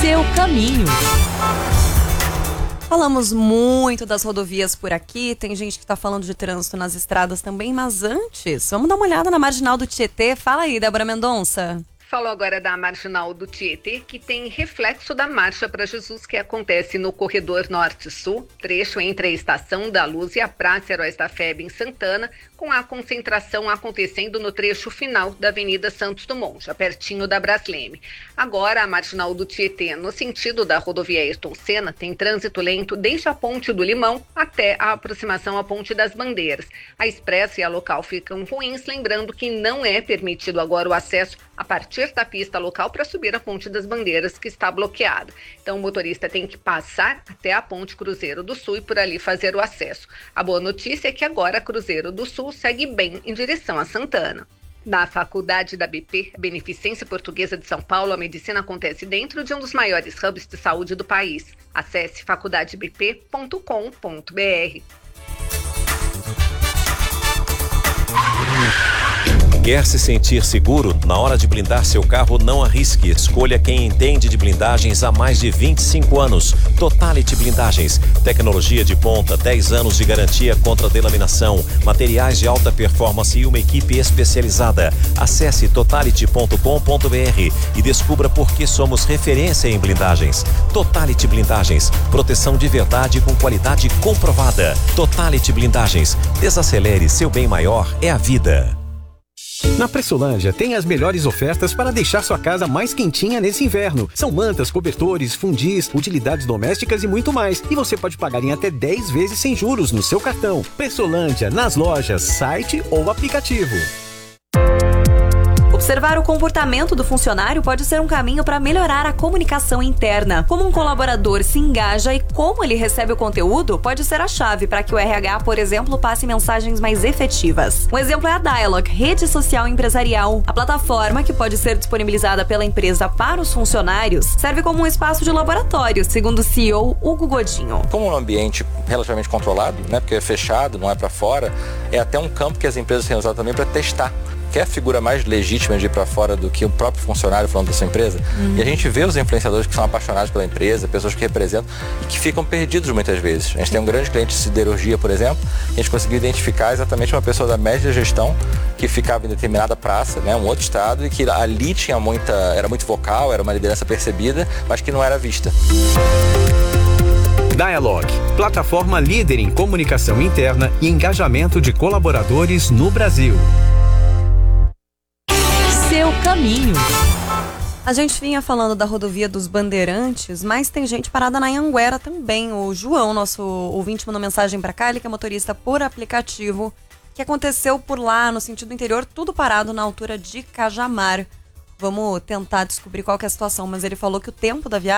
Seu caminho. Falamos muito das rodovias por aqui, tem gente que tá falando de trânsito nas estradas também, mas antes, vamos dar uma olhada na Marginal do Tietê. Fala aí, Débora Mendonça. Falou agora da Marginal do Tietê, que tem reflexo da Marcha para Jesus, que acontece no corredor Norte-Sul, trecho entre a Estação da Luz e a Praça Heróis da FEB em Santana, com a concentração acontecendo no trecho final da Avenida Santos Dumont, já pertinho da Brasleme. Agora, a Marginal do Tietê, no sentido da rodovia Ayrton Senna, tem trânsito lento desde a Ponte do Limão até a aproximação à Ponte das Bandeiras. A expressa e a local ficam ruins, lembrando que não é permitido agora o acesso a partir da pista local para subir a Ponte das Bandeiras, que está bloqueada. Então o motorista tem que passar até a Ponte Cruzeiro do Sul e por ali fazer o acesso. A boa notícia é que agora a Cruzeiro do Sul segue bem em direção a Santana. Na Faculdade da BP, Beneficência Portuguesa de São Paulo, a medicina acontece dentro de um dos maiores hubs de saúde do país. Acesse faculdadebp.com.br. Quer se sentir seguro? Na hora de blindar seu carro, não arrisque. Escolha quem entende de blindagens há mais de 25 anos. Totality Blindagens. Tecnologia de ponta, 10 anos de garantia contra delaminação, materiais de alta performance e uma equipe especializada. Acesse totality.com.br e descubra por que somos referência em blindagens. Totality Blindagens. Proteção de verdade com qualidade comprovada. Totality Blindagens. Desacelere, seu bem maior é a vida. Na Pressolândia tem as melhores ofertas para deixar sua casa mais quentinha nesse inverno. São mantas, cobertores, fundis, utilidades domésticas e muito mais. E você pode pagar em até 10 vezes sem juros no seu cartão. Pressolândia, nas lojas, site ou aplicativo. Observar o comportamento do funcionário pode ser um caminho para melhorar a comunicação interna. Como um colaborador se engaja e como ele recebe o conteúdo pode ser a chave para que o RH, por exemplo, passe mensagens mais efetivas. Um exemplo é a Dialog, rede social empresarial. A plataforma, que pode ser disponibilizada pela empresa para os funcionários, serve como um espaço de laboratório, segundo o CEO Hugo Godinho. Como um ambiente relativamente controlado, porque é fechado, não é para fora, é até um campo que as empresas têm usado também para testar. Que é a figura mais legítima de ir para fora do que o próprio funcionário falando da sua empresa. E a gente vê os influenciadores que são apaixonados pela empresa, pessoas que representam e que ficam perdidos muitas vezes. A gente tem um grande cliente de siderurgia, por exemplo, a gente conseguiu identificar exatamente uma pessoa da média gestão que ficava em determinada praça, um outro estado, e que ali era muito vocal, era uma liderança percebida, mas que não era vista. Dialog, plataforma líder em comunicação interna e engajamento de colaboradores no Brasil. Seu caminho. A gente vinha falando da rodovia dos Bandeirantes, mas tem gente parada na Anhanguera também. O João, nosso ouvinte, mandou mensagem pra cá, ele que é motorista por aplicativo, que aconteceu por lá, no sentido interior, tudo parado na altura de Cajamar. Vamos tentar descobrir qual que é a situação, mas ele falou que o tempo da viagem